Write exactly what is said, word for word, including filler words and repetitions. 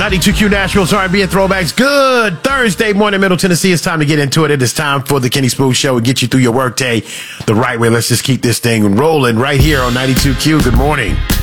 ninety-two Q Nashville's R and B and Throwbacks. Good Thursday morning, Middle Tennessee. It's time to get into it. It is time for the Kenny Smooth Show and get you through your workday the right way. Let's just keep this thing rolling right here on ninety-two Q. Good morning.